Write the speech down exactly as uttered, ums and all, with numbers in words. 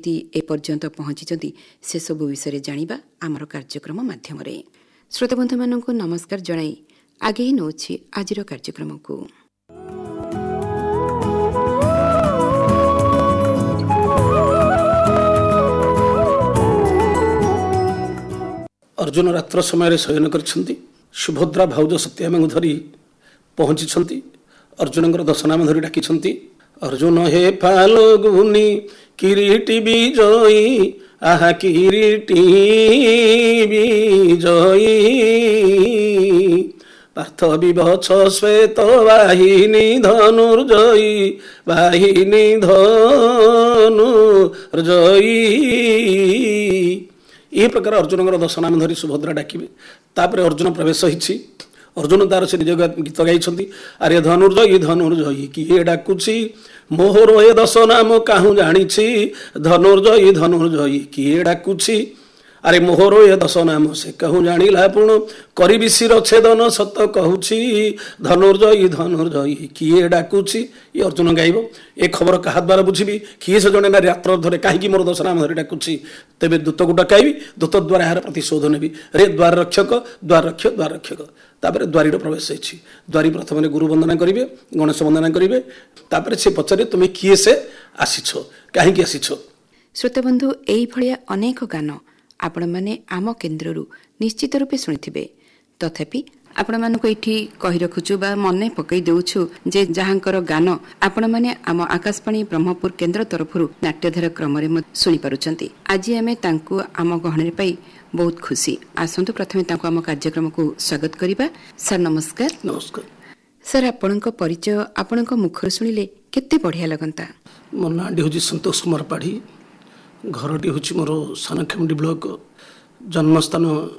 କେମିତି ଏପର୍ଯ୍ୟନ୍ତ ପହଞ୍ଚିଛନ୍ତି ସେସବୁ ବିଷୟରେ ଜାଣିବା ଆମର କାର୍ଯ୍ୟକ୍ରମ ମାଧ୍ୟମରେ। ଶ୍ରୋତାବନ୍ଧୁମାନଙ୍କୁ ନମସ୍କାର ଜଣାଇ ଆଗେଇ ନେଉଛି ଆଜିର କାର୍ଯ୍ୟକ୍ରମକୁ। अर्जुन रात्र समय शयन कर सुभद्रा भाउज सत्यामा धरी पहुंची अर्जुन दशनाम धरी डाकी अर्जुन हे फाल्गुनी किरीटी विजयी आहा किरीटी विजयी पार्थ विवछ श्वेत वाहिनी धनुर्जयी वाहिनी धनुर्जयी। यह प्रकार अर्जुन दशनाम धरी सुभद्रा डाकिबे। तापर अर्जुन प्रवेश होइछि। अर्जुन तार से निज गीत गाई आर्य धनुर्जयी धनुर्जयी किए डाकुछि मोहर ए दश नाम काहू जानी धनुर्जयी धनुर्जयी किए डाकुछि अरे मोहर ए दश नाम से कहूँ जानिला पुण करी शिरछेदन सत कहूछि धनुर्जयी धनुर्जयी किए डाकुछि। ये अर्जुन गाइब। ए खबर क्या द्वारा बुझी किए से जड़े ना रात्र धरे कहीं मोर दशनाम धरी डाकुछि तेरे दूत को डकाइबी दूत द्वारा यार प्रतिशोध नेबी रे द्वार रक्षक द्वार रक्षक द्वार रक्षक। तापर द्वारीर प्रवेश होइछि। द्वारी प्रथम गुरु वंदना करेंगे गणेश वंदना करेंगे तापर से पचारे तुम्हें किए से आसीछ कहीं आसीछ। श्रोतबंधु एई भलिया अनेक गान आपण माने आम केन्द्ररू निश्चित रूपे शुणिथिबे। तथापि आपण मानक एठी कहि रखुछु बा मने पकई देउछु जे जहांकर गान आपण माने आम आकाशवाणी ब्रह्मपुर केन्द्र तरफरु नाट्यधारा क्रम रे सुनि पारुचंती। आज आमे तांकु आम गहणे पाई बहुत खुशी। आसंतु प्रथमे तांकु आम कार्यक्रम को स्वागत करिबा। सर नमस्कार। नमस्कार सर आपणक परिचय आपणक मुखर सुनिले केते बढ़िया लगंता। मो नाडी होची संतोष कुमार पाढ़ी घरटी होची मोर सानखेमडी ब्लॉक जन्मस्थान